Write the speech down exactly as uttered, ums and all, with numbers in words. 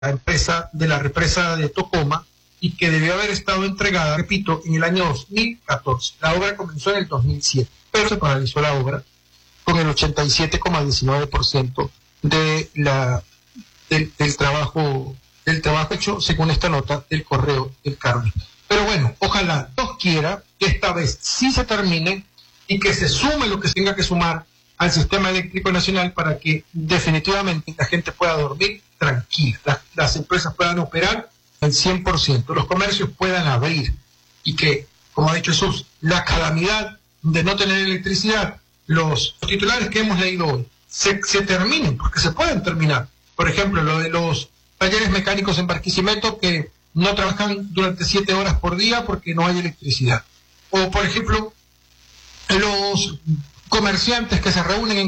empresa de la represa de Tocoma y que debió haber estado entregada, repito, en el año dos mil catorce. La obra comenzó en el dos mil siete, pero se paralizó la obra con el ochenta y siete coma diecinueve por ciento de la, del, del trabajo del trabajo hecho según esta nota del correo del Carmen. Pero bueno, ojalá Dios quiera que esta vez sí se termine y que se sume lo que se tenga que sumar al sistema eléctrico nacional para que definitivamente la gente pueda dormir tranquila, las, las empresas puedan operar al cien por ciento, los comercios puedan abrir y que, como ha dicho Jesús, la calamidad de no tener electricidad, los titulares que hemos leído hoy, se, se terminen, porque se pueden terminar. Por ejemplo, lo de los talleres mecánicos en Barquisimeto que no trabajan durante siete horas por día porque no hay electricidad. O, por ejemplo, los comerciantes que se reúnen en